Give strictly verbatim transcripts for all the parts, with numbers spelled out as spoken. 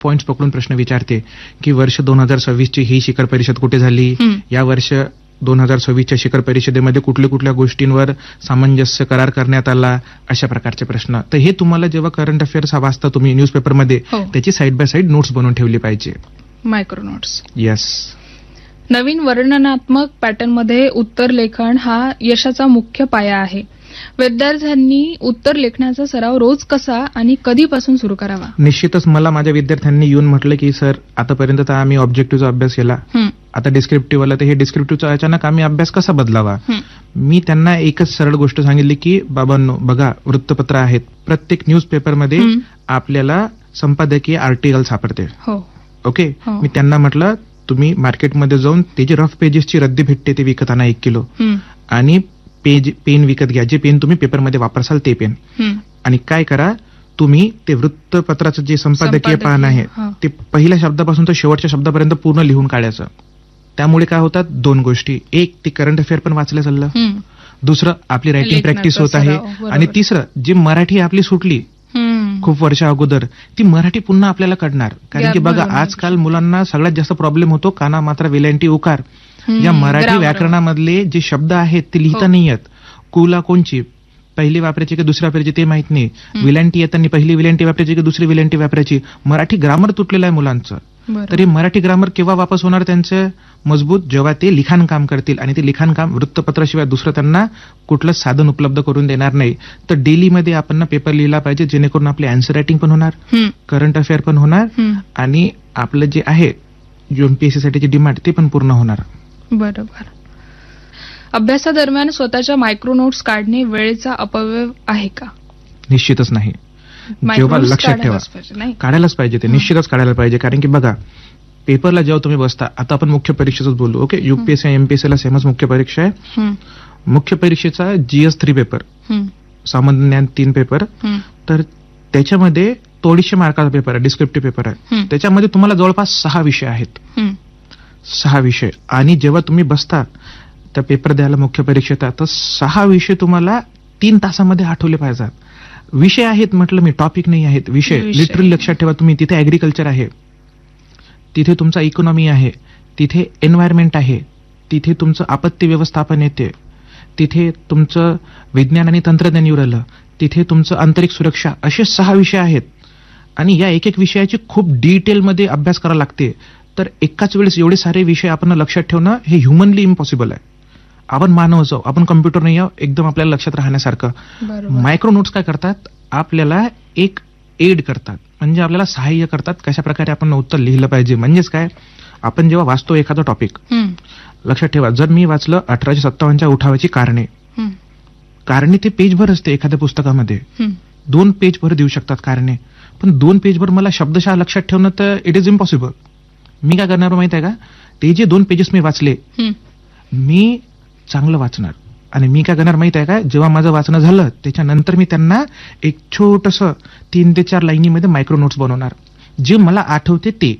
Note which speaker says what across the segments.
Speaker 1: Points पकडून प्रश्न विचारते की वर्ष दोन हजार सव्वीसची ही शिखर परिषद कुठे झाली, या वर्ष दोन हजार सव्वीसच्या शिखर परिषदेमध्ये कुठल्या कुठल्या गोष्टींवर सामंजस्य करार करण्यात आला, अशा प्रकारचे प्रश्न. तर हे तुम्हाला जेव्हा करंट अफेअर्स हा वाचता तुम्ही न्यूजपेपरमध्ये, त्याची साईड बाय साईड नोट्स बनवून ठेवली पाहिजे,
Speaker 2: मायक्रो नोट्स.
Speaker 1: येस.
Speaker 2: नवीन वर्णनात्मक पॅटर्नमध्ये उत्तर लेखन हा यशाचा मुख्य पाया आहे. विद्यार्थ्यांनी उत्तर लेखनाचा सराव रोज कसा आणि कधीपासून सुरू करावा?
Speaker 1: निश्चितच मला माझ्या विद्यार्थ्यांनी येऊन म्हटलं की सर आतापर्यंत तर आम्ही ऑब्जेक्टिव्हचा अभ्यास केला, आता डिस्क्रिप्टिव्ह आला, तर हे डिस्क्रिप्टिव्हचा अचानक आम्ही अभ्यास कसा बदलावा. मी त्यांना एकच सरळ गोष्ट सांगितली की बाबांनो बघा, वृत्तपत्र आहेत, प्रत्येक न्यूज पेपरमध्ये आपल्याला संपादकीय आर्टिकल सापडते. ओके. मी त्यांना म्हटलं तुम्ही मार्केटमध्ये जाऊन त्याची रफ पेजेसची रद्दी भेटते ते विकत आणा एक किलो, आणि पेज पेन विकत घ्या, जे पेन तुम्ही पेपरमध्ये वापरसाल ते पेन. आणि काय करा, तुम्ही ते वृत्तपत्राचं जे संपादकीय पान आहे ते पहिल्या शब्दापासून तर शेवटच्या शब्दापर्यंत पूर्ण लिहून काढायचं. त्यामुळे काय होतात दोन गोष्टी, एक ते करंट अफेअर पण वाचलं चाललं, दुसरं आपली रायटिंग प्रॅक्टिस होत आहे, आणि तिसरं जी मराठी आपली सुटली खूप वर्षा अगोदर ती मराठी पुन्हा आपल्याला कळणार. कारण की बघा आजकाल मुलांना सगळ्यात जास्त प्रॉब्लेम होतो काना मात्रा वेलांटी उकार, या मराठी व्याकरणामधले जे शब्द आहेत ते लिहिता नाही येत. कुला कोणची पहिली वापरायची की दुसरी वापरायची ते माहित नाही, विलांटी येताना पहिली विलांटी वापरायची की दुसरी विलांटी वापरायची. मराठी ग्रामर तुटलेलं आहे मुलांचं. तर हे मराठी ग्रामर केव्हा वापस होणार त्यांचं मजबूत, जेव्हा ते लिखाण काम करतील, आणि ते लिखाण काम वृत्तपत्राशिवाय दुसरं त्यांना कुठलं साधन उपलब्ध करून देणार नाही. तर डेलीमध्ये आपण पेपर लिहिला पाहिजे, जेणेकरून आपली आन्सर रायटिंग पण होणार, करंट अफेअर पण होणार, आणि आपलं जे आहे एमपीएससी साठीची डिमांड ते पण पूर्ण होणार.
Speaker 2: बरोबर. अभ्यासादरम्यान स्वतःच्या मायक्रो नोट्स काढणे वेळेचा अपव्यय आहे का?
Speaker 1: निश्चितच नाही. जेव्हा लक्षात ठेवा, काढायलाच पाहिजे, ते निश्चितच काढायला पाहिजे. कारण की बघा पेपरला जेव्हा तुम्ही बसता, आता आपण मुख्य परीक्षेच बोलू, ओके, युपीएससी एमपीएससीला सेमच मुख्य परीक्षा आहे. मुख्य परीक्षेचा जीएस थ्री पेपर, सामान्य ज्ञान तीन पेपर, तर त्याच्यामध्ये अडीचशे मार्काचा पेपर आहे, डिस्क्रिप्टिव्ह पेपर आहे. त्याच्यामध्ये तुम्हाला जवळपास सहा विषय आहेत, सहा विषय. आणि जेव्हा तुम्ही बसता त्या पेपर द्यायला मुख्य परीक्षेत, तर सहा विषय तुम्हाला तीन तासामध्ये आठवले पाहिजेत. विषय आहेत म्हटलं मी, टॉपिक नाही आहेत, विषय. लिटरली लक्षात ठेवा तुम्ही, तिथे ऍग्रिकल्चर आहे, तिथे तुमचा इकॉनॉमी आहे, तिथे एन्व्हायरमेंट आहे, तिथे तुमचं आपत्ती व्यवस्थापन येते, तिथे तुमचं विज्ञान आणि तंत्रज्ञान येऊ राहिलं, तिथे तुमचं आंतरिक सुरक्षा, असे सहा विषय आहेत. आणि या एक एक विषयाची खूप डिटेलमध्ये अभ्यास करावा लागते. तर एकाच वेळेस एवढे सारे विषय आपण लक्षात ठेवणं हे ह्युमनली इम्पॉसिबल आहे. आपण मानव जाऊ, आपण कम्प्युटर नाही आहो एकदम आपल्याला लक्षात राहण्यासारखं. मायक्रो नोट्स काय करतात, आपल्याला एक एड करतात, म्हणजे आपल्याला सहाय्य करतात कशा प्रकारे आपण उत्तर लिहिलं पाहिजे. म्हणजेच काय, आपण जेव्हा वाचतो एखादा टॉपिक, लक्षात ठेवा, जर मी वाचलं अठराशे सत्तावन्नच्या उठावाची कारणे, कारणे ते पेजभर असते एखाद्या पुस्तकामध्ये, दोन पेजभर देऊ शकतात कारणे, पण दोन पेजभर मला शब्दशः लक्षात ठेवणं तर इट इज इम्पॉसिबल. मी काय करणार माहित आहे का, ते जे दोन पेजेस मी वाचले, मी चांगलं वाचणार, आणि मी काय करणार माहित आहे का, जेव्हा माझं वाचणं झालं त्याच्यानंतर मी त्यांना एक छोटंसं तीन ते चार लाईनीमध्ये मायक्रो नोट्स बनवणार, जे मला आठवते ते.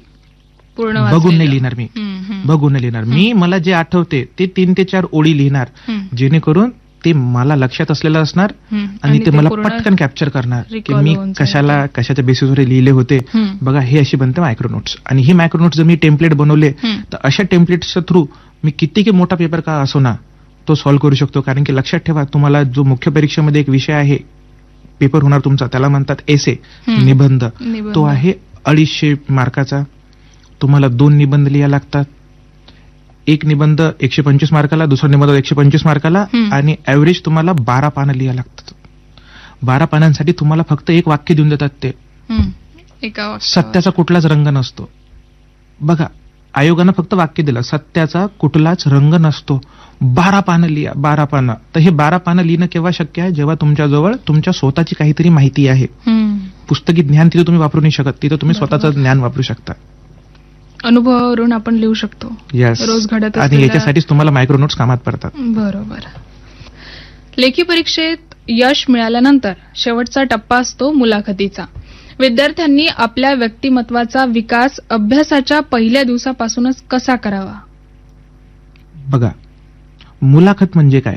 Speaker 1: बघून नाही लिहिणार मी, बघून नाही लिहिणार मी, मला जे आठवते ते तीन ते चार ओळी लिहिणार, जेणेकरून ते मला लक्षात असलेलं असणार, आणि ते मला पटकन कॅप्चर करणार की मी कशाला कशाच्या बेसिसवर लिहिले होते. बघा हे अशी बनते मायक्रो नोट्स. आणि ही मायक्रो नोट्स जर मी टेम्पलेट बनवले, तर अशा टेम्पलेट्सच्या थ्रू मी किती मोठा पेपर का असो ना तो सॉल्व्ह करू शकतो. कारण की लक्षात ठेवा, तुम्हाला जो मुख्य परीक्षेमध्ये एक विषय आहे, पेपर होणार तुमचा, त्याला म्हणतात एसे, निबंध. तो आहे अडीचशे मार्काचा. तुम्हाला दोन निबंध लिहायला लागतात, एक निबंध एकशे पंचवीस मार्काला, दुसरा निबंध एकशे पंचवीस मार्काला, आणि ऍव्हरेज तुम्हाला बारा पानं लिहायला लागतात. बारा पानांसाठी तुम्हाला फक्त एक वाक्य देऊन देतात, ते सत्याचा कुठलाच रंग नसतो. बघा आयोगानं फक्त वाक्य दिलं, सत्याचा कुठलाच रंग नसतो, बारा पानं लिहा, बारा पानं. तर हे बारा पानं लिहिणं केव्हा शक्य आहे, जेव्हा तुमच्याजवळ तुमच्या स्वतःची काहीतरी माहिती आहे. पुस्तकी ज्ञान तिथे तुम्ही वापरू नाही शकत, तिथे तुम्ही स्वतःचं ज्ञान वापरू शकता,
Speaker 2: अनुभवावरून आपण लिहू शकतो. रोज घडत असलेल्या,
Speaker 1: आणि याच्यासाठीच तुम्हाला मायक्रो नोट्स कामात पडतात.
Speaker 2: बरोबर. लेखी परीक्षेत यश मिळाल्यानंतर शेवटचा टप्पा असतो मुलाखतीचा. विद्यार्थ्यांनी आपल्या व्यक्तिमत्वाचा विकास अभ्यासाच्या पहिल्या दिवसापासूनच कसा करावा?
Speaker 1: बघा, मुलाखत म्हणजे काय,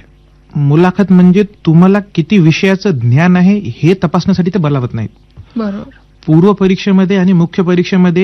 Speaker 1: मुलाखत म्हणजे तुम्हाला किती विषयाचं ज्ञान आहे हे तपासण्यासाठी ते बोलावत नाहीत.
Speaker 2: बरोबर.
Speaker 1: पूर्व परीक्षेमध्ये आणि मुख्य परीक्षेमध्ये